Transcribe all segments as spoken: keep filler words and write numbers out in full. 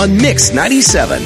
on Mix ninety-seven.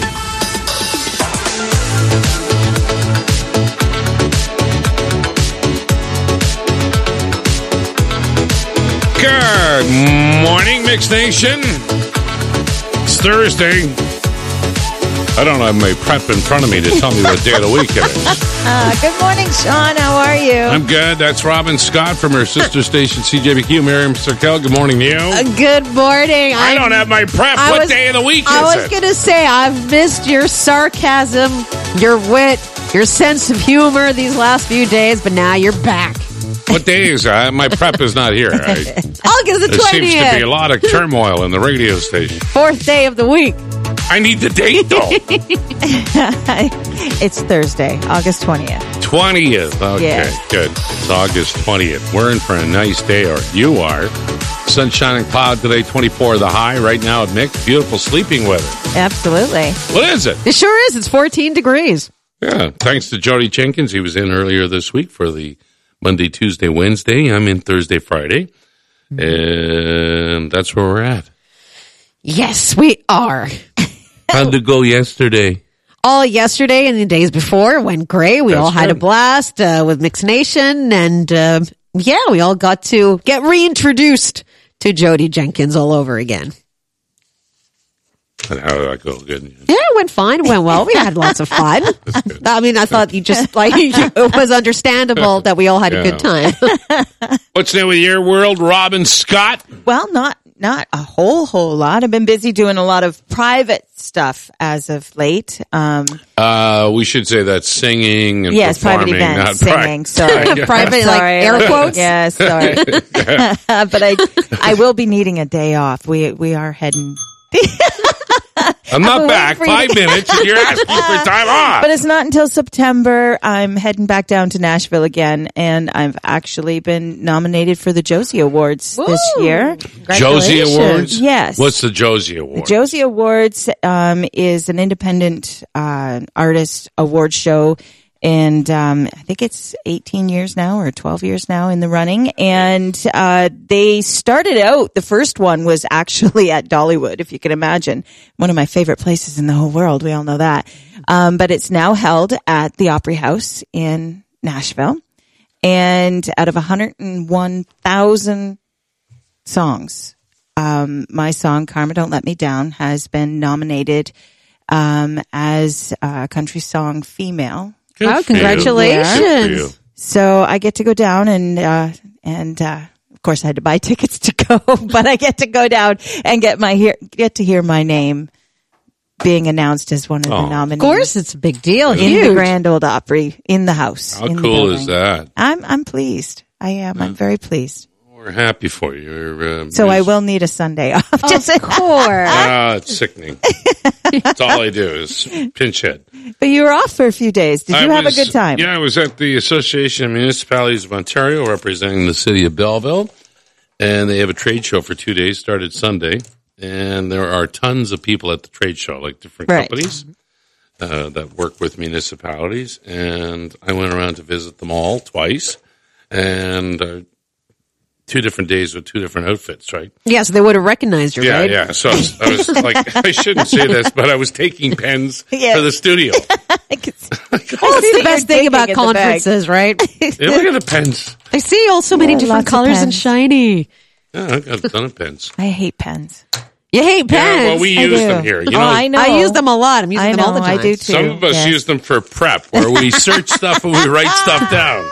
Good morning, Mix Nation. It's Thursday. I don't have my prep in front of me to tell me what day of the week it is. Uh, good morning, Sean. How are you? I'm good. That's Robin Scott from her sister station, C J B Q. Miriam Cirkel, good morning to you. Uh, good morning. I I'm, don't have my prep. I what was, day of the week I is was it? going to say, I've missed your sarcasm, your wit, your sense of humor these last few days, but now you're back. What day is that? My prep is not here. I, August the there twentieth. seems to be a lot of turmoil in the radio station. Fourth day of the week. I need the date, though. It's Thursday, August twentieth. twentieth. Okay, Yes. good. It's August twentieth. We're in for a nice day, or you are. Sunshine and cloud today, twenty-four the high. Right now at Mix, beautiful sleeping weather. Absolutely. What is it? It sure is. It's fourteen degrees. Yeah, thanks to Jody Jenkins. He was in earlier this week for the Monday, Tuesday, Wednesday. I'm in Thursday, Friday. And that's where we're at. Yes, we are. How'd it go yesterday? All yesterday and the days before went great. We That's all had good. a blast uh, with Mix Nation. And uh, yeah, we all got to get reintroduced to Jody Jenkins all over again. And how did that go? Good. Yeah, it went fine. It went well. We had lots of fun. I mean, I thought you just like it was understandable that we all had a Yeah. good time. What's new with your world, Robin Scott? Well, not not a whole whole lot. I've been busy doing a lot of private stuff as of late. Um, Uh, we should say that singing and yes, private performing, events, not singing. pri- Sorry, Yeah. Private, like Sorry. air quotes. Yes, sorry. But I I will be needing a day off. We we are heading. I'm not I'm back. waiting for you Five minutes. And you're asking for time off. But it's not until September. I'm heading back down to Nashville again, and I've actually been nominated for the Josie Awards this Woo! year. Josie Awards? Yes. What's the Josie Award? Josie Awards um, is an independent uh, artist award show, and um, I think it's eighteen years now or twelve years now in the running. And uh, they started out, the first one was actually at Dollywood, if you can imagine. One of my favorite places in the whole world. We all know that. Um, but it's now held at the Opry House in Nashville. And out of one hundred one thousand songs, um, my song, Karma Don't Let Me Down, has been nominated um, as a country song female. Good Oh, for you. congratulations. Good for you. So I get to go down and, uh, and, uh, of course I had to buy tickets to go, but I get to go down and get my hear, get to hear my name being announced as one of Oh. the nominees. Of course, it's a big deal. in Huge. the Grand Ole Opry, in the house. How in the cool is building. that? I'm, I'm pleased. I am. I'm very pleased. We're happy for you. You're, uh, So I just- will need a Sunday off. Of Just- course. Ah, it's sickening. That's all I do is pinch hit. but you were off for a few days. Did you I have was- a good time? Yeah, I was at the Association of Municipalities of Ontario representing the city of Belleville, and they have a trade show for two days, started Sunday, and there are tons of people at the trade show, like different Right. companies uh, that work with municipalities, and I went around to visit them all twice, and uh, two different days with two different outfits, right? Yeah, so they would have recognized you, Yeah, right? yeah. So I was, I was like, I shouldn't say this, but I was taking pens Yeah. for the studio. Well, it's the best thing about conferences, right? Yeah, look at the pens. I see all so many Yeah, different lots of colors and pens. shiny. Yeah, I got a ton of pens. I hate pens. You hate pens. Yeah, well, we I use do. them here. You Oh, know, I know. I use them a lot. I'm using I them all the know, time. I do too. some of us Yes. use them for prep, where we search stuff and we write stuff down.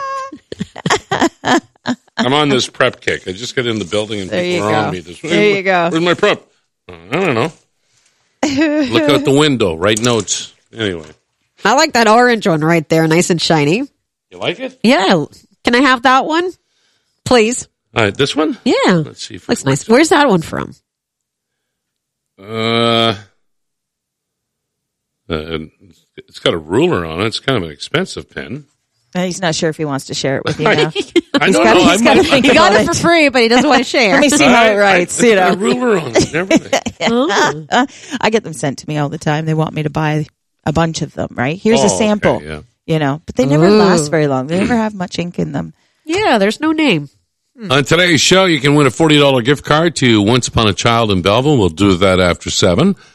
I'm on this prep kick. I just get in the building and There people you are go. on me. Just, There you go. Where's my prep? Uh, I don't know. Look out the window. Write notes. Anyway, I like that orange one right there, nice and shiny. you like it? Yeah. Can I have that one? Please. All right, this one? Yeah. Let's see if it Looks works. nice. Where's that one from? Uh, uh, it's got a ruler on it. It's kind of an expensive pen. Uh, He's not sure if he wants to share it with you now. I don't He's know. got- I he's got might- to think He got about it for free, but he doesn't want to share. Let me see how it I- writes. I, You it's got know, a ruler on it and everything. Oh. Uh, I get them sent to me all the time. They want me to buy a bunch of them. Right? Here's Oh, a sample. okay, yeah. You know, but they never Ooh. last very long. They never have much ink in them. Yeah, there's no name. On today's show, you can win a forty dollars gift card to Once Upon a Child in Belleville. We'll do that after seven.